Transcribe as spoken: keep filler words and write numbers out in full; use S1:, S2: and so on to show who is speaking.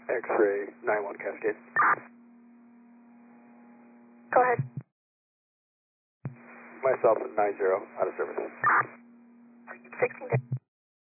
S1: X-ray nine one Cascade.
S2: Go ahead.
S1: Myself at nine zero, out of service.
S2: sixteen.